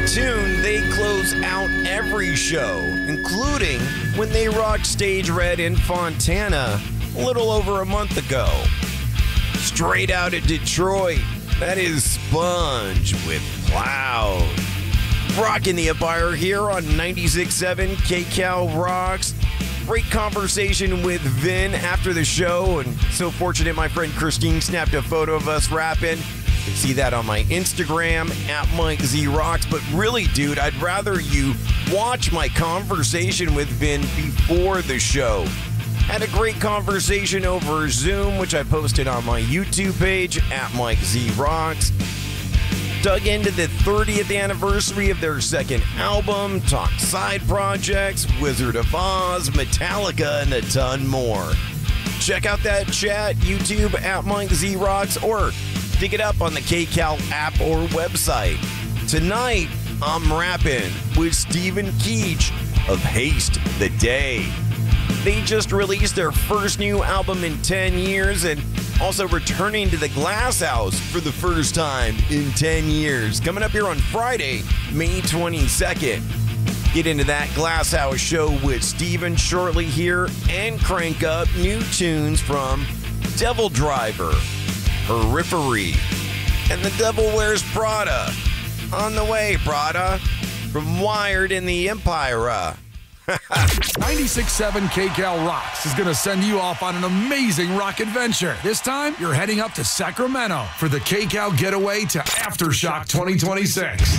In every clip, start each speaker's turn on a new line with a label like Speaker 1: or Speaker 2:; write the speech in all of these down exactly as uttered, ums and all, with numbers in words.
Speaker 1: tune, they close out every show, including when they rocked Stage Red in Fontana a little over a month ago. Straight out of Detroit, that is Sponge with Cloud. Rocking the Empire here on ninety-six point seven K Cal Rocks. Great conversation with Vin after the show, and so fortunate my friend Christine snapped a photo of us rapping. You can see that on my Instagram, at Mike Z Rocks. But really, dude, I'd rather you watch my conversation with Vin before the show. Had a great conversation over Zoom, which I posted on my YouTube page, at Mike Z Rocks. Dug into the thirtieth anniversary of their second album, talked side projects, Wizard of Oz, Metallica, and a ton more. Check out that chat, YouTube, at Mike Z Rocks, or dig it up on the K Cal app or website. Tonight, I'm rapping with Stephen Keach of Haste the Day. They just released their first new album in ten years and also returning to the Glass House for the first time in ten years. Coming up here on Friday, May twenty-second. Get into that Glass House show with Steven shortly here and crank up new tunes from Devil Driver, Periphery, and The Devil Wears Prada. On the way, Prada, from Wired in the Empire.
Speaker 2: ninety-six point seven K Cal Rocks is going to send you off on an amazing rock adventure. This time, you're heading up to Sacramento for the K Cal Getaway to Aftershock twenty twenty-six.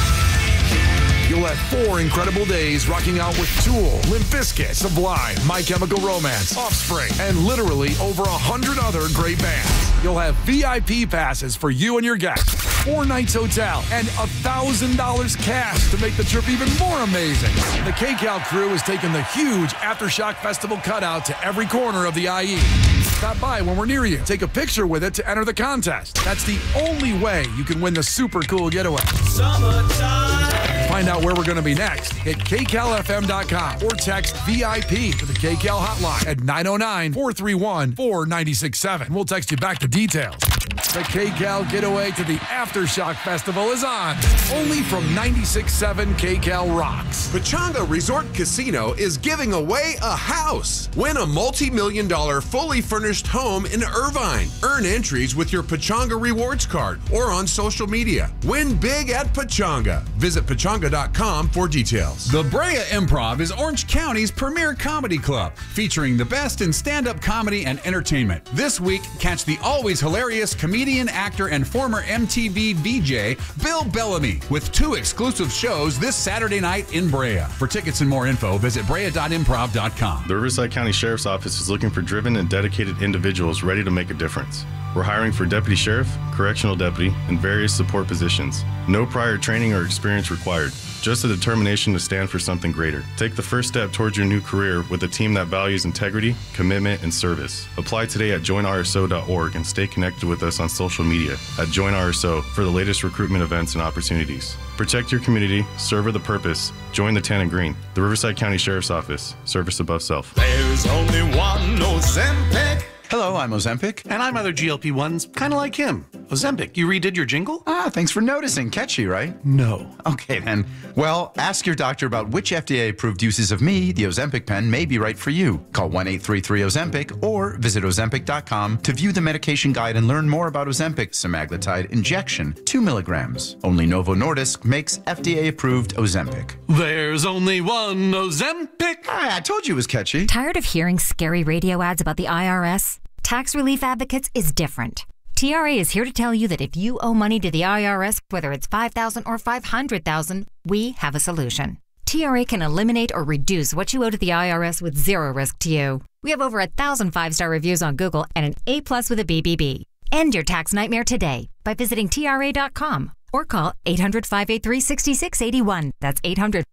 Speaker 2: You'll have four incredible days rocking out with Tool, Limp Bizkit, Sublime, My Chemical Romance, Offspring, and literally over a hundred other great bands. You'll have V I P passes for you and your guests, four nights hotel, and one thousand dollars cash to make the trip even more amazing. The K Cal crew is taking the huge Aftershock Festival cutout to every corner of the I E. Stop by when we're near you. Take a picture with it to enter the contest. That's the only way you can win the super cool getaway. Summertime. Find out where we're going to be next. Hit K Cal F M dot com or text V I P to the K Cal hotline at nine oh nine, four three one, four nine six seven. We'll text you back the details. The K Cal Getaway to the Aftershock Festival is on. Only from ninety-six point seven K Cal Rocks.
Speaker 3: Pechanga Resort Casino is giving away a house. Win a multi-million dollar fully furnished home in Irvine. Earn entries with your Pechanga Rewards card or on social media. Win big at Pechanga. Visit Pechanga dot com for details.
Speaker 4: The Brea Improv is Orange County's premier comedy club, featuring the best in stand-up comedy and entertainment. This week, catch the always hilarious comedian, actor, and former M T V V J, Bill Bellamy, with two exclusive shows this Saturday night in Brea. For tickets and more info, visit Brea dot improv dot com.
Speaker 5: The Riverside County Sheriff's Office is looking for driven and dedicated individuals ready to make a difference. We're hiring for deputy sheriff, correctional deputy, and various support positions. No prior training or experience required. Just a determination to stand for something greater. Take the first step towards your new career with a team that values integrity, commitment, and service. Apply today at join R S O dot org and stay connected with us on social media at Join R S O for the latest recruitment events and opportunities. Protect your community, serve with a purpose. Join the Tan and Green. The Riverside County Sheriff's Office. Service above self.
Speaker 6: There's only one Ozempic.
Speaker 7: Hello, I'm Ozempic.
Speaker 8: And I'm other G L P ones, kind of like him. Ozempic, you redid your jingle?
Speaker 7: Ah, thanks for noticing. Catchy, right?
Speaker 8: No.
Speaker 7: Okay, then. Well, ask your doctor about which F D A-approved uses of me, the Ozempic pen, may be right for you. Call one eight three three Ozempic or visit Ozempic dot com to view the medication guide and learn more about Ozempic semaglutide injection, two milligrams. Only Novo Nordisk makes F D A-approved Ozempic.
Speaker 8: There's only one Ozempic.
Speaker 7: Ah, I told you it was catchy.
Speaker 9: Tired of hearing scary radio ads about the I R S? Tax Relief Advocates is different. T R A is here to tell you that if you owe money to the I R S, whether it's five thousand dollars or five hundred thousand dollars, we have a solution. T R A can eliminate or reduce what you owe to the I R S with zero risk to you. We have over a thousand five-star reviews on Google and an A plus with a B B B. End your tax nightmare today by visiting T R A dot com or call eight hundred, five eight three, six six eight one. That's eight hundred,